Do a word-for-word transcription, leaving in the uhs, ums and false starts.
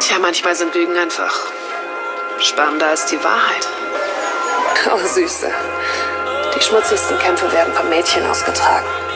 Tja, manchmal sind Lügen einfach spannender als die Wahrheit. Oh, Süße. Die schmutzigsten Kämpfe werden vom Mädchen ausgetragen.